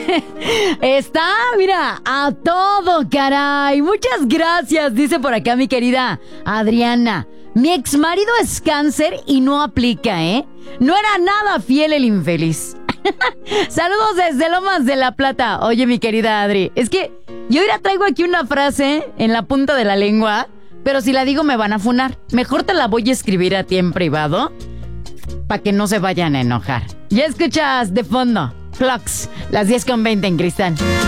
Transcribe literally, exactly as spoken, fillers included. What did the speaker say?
Está, mira, a todo, caray. Muchas gracias, dice por acá mi querida Adriana. Mi ex marido es cáncer y no aplica, ¿eh? No era nada fiel el infeliz. Saludos desde Lomas de la Plata. Oye, mi querida Adri, es que yo ahora traigo aquí una frase en la punta de la lengua, pero si la digo me van a funar. Mejor te la voy a escribir a ti en privado para que no se vayan a enojar. Ya escuchas de fondo Clocks, las diez con veinte en Cristal.